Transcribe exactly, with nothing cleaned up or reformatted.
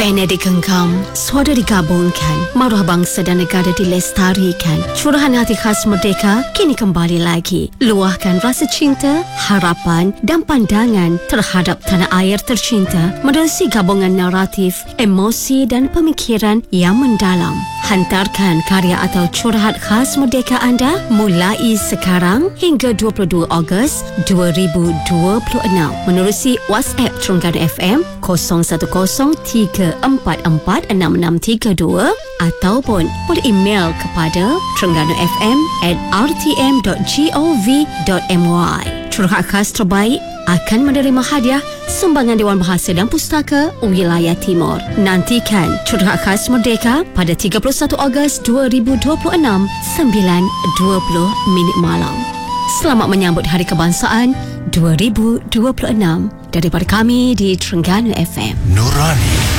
Bene digengam, suara digabungkan, maruah bangsa dan negara dilestarikan. Curahan hati khas Merdeka kini kembali lagi. Luahkan rasa cinta, harapan dan pandangan terhadap tanah air tercinta menerusi gabungan naratif, emosi dan pemikiran yang mendalam. Hantarkan karya atau curahan khas Merdeka anda mulai sekarang hingga dua puluh dua Ogos dua ribu dua puluh enam menerusi WhatsApp Terengganu F M kosong satu kosong tiga empat empat enam enam tiga dua ataupun boleh email kepada terengganu.fm at rtm.gov.my. Curahan khas terbaik akan menerima hadiah sumbangan Dewan Bahasa dan Pustaka Wilayah Timur. Nantikan curahan khas Merdeka pada tiga puluh satu Ogos dua ribu dua puluh enam sembilan dua puluh minit malam. Selamat menyambut Hari Kebangsaan dua ribu dua puluh enam daripada kami di Terengganu F M. Nurani